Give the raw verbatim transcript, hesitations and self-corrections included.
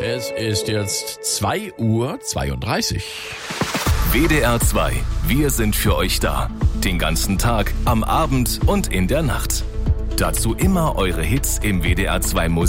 Es ist jetzt zwei Uhr zweiunddreißig. W D R zwei. Wir sind für euch da. Den ganzen Tag, am Abend und in der Nacht. Dazu immer eure Hits im W D R zwei Musik.